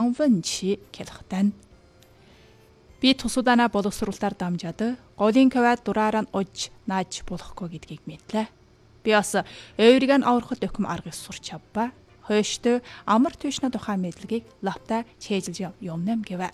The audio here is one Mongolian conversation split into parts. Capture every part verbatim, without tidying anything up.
장원치 켈хтан. Би тусуудаана боловсруулалтаар дамжаад голын кавад дураараа ож нааж болохгүй гэдгийг мэдлээ. Би бас өөрийг нь аврахад өхм аргыг сурч авба. Хойштой амар түшнэ тухай мэдлэгийг лавта чэйжилж юмнам гэвэ.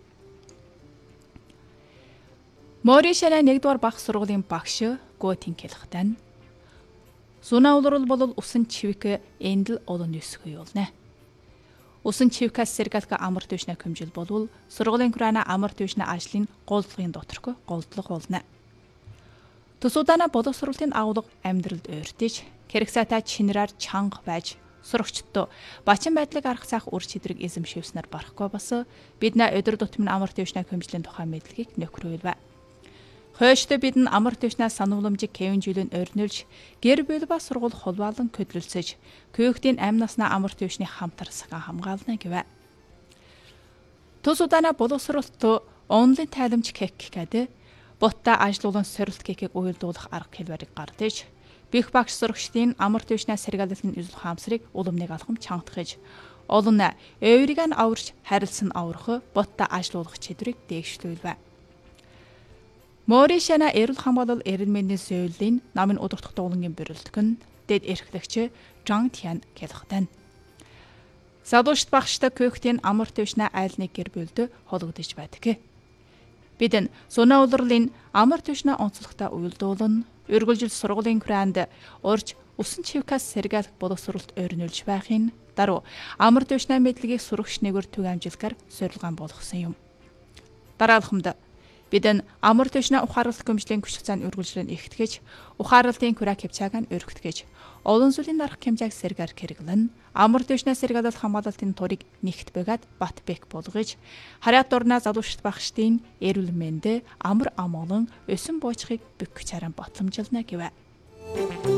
Моришана нэгдүгээр баг сургуулийн багш Готин 켈хтан. Суна улрал бол усан чивик эндэл олон өсгөө юулнэ. Усан чивкас сэргэлка амар түшнэ хэмжил болвол сургуулийн хүрана амар түшнэ ажлын голдлогын доторх голдлого болно. Тусуудаана боловсруулалтын агуулга амьдралд өөртөж хэрэгсайтай чинраар чанга байж сурагчдод бачин байдлыг арга цаах үр чидрэг эзэмшүүлснээр барахгүй бас бид на өдөр тутмын амар түвшнэ хэмжлийн тухай мэдлэгийг нөхрөөлвэ. Хойштой бид нь амар түвшнэ санууламжийг кевинжүүлэн өрнөлж гэр бүл ба сургууль холбоолон көдлөлцөж көөхтийн амь наснаа амар түвшний хамтар сага хамгаална гэвэ. Тусуудаана боловсруулалт онлайн тайламж кек гэдэг ботта ажлуулан сорилт кекийг уйлдуулах арга хэлбэрийг гардаж бих багш сурагчдын амар түвшнэ сэргэлтийн үзэл хаамсрыг уламныг алхам чангатгаж олон өөрийг нь аварч харилсан аврах ботта ажлуулах чидрийг дээгшлүүлвэ. Моришана эрүүл хамгаалал эрен мэндийн сөүлийн намын удирдах дуулангийн бэрэлдгэн дэд эрхлэгч Жан Тян 켈хтан. Садуушт багштай көөхтийн амар түвшнэ айлны гэр бүлд хологдож байдаг. Бид нь суна улрлын амар түвшнэ онцлогтой уйлдуулан өргөлжил сургуулийн хүрээнд урж усан чивкас сэргээл боловсруулалт өрнөлж байхын даруй амар түвшнэ мэдлэгийг сурагч нэгөр төг амжилгаар сорилгаан болгосон юм. Дараалхамд бид нь амар түвшнэ ухаарлах гомжлийн күш цаан өргөлжлэн ихтгэж ухаарлалтын күрэ хэмжээг нь өргөтгөж олон зүйлийн дарах хэмжээг сэргээр хэрэглэн амар түвшнэ сэргээл хамгаалалтын турыг нэгт бэгэд бат бэк болгож хараад дурнаа залуучт багштын эрүүл мэндэ амар амгалан өсөн буучхыг бөх чаран батламжилна гэвэ.